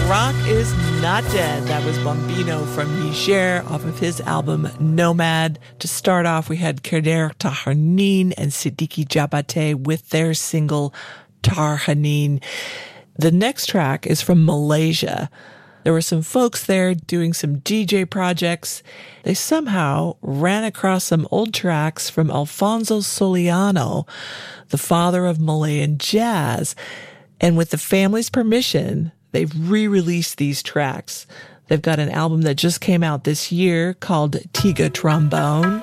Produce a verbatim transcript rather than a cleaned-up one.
Rock is Not Dead. That was Bombino from Niger off of his album Nomad. To start off, we had Kader Tahanin and Siddiqui Diabaté with their single Tarhanin. The next track is from Malaysia. There were some folks there doing some D J projects. They somehow ran across some old tracks from Alfonso Soliano, the father of Malayan jazz. And with the family's permission, they've re-released these tracks. They've got an album that just came out this year called Tiga Trombone.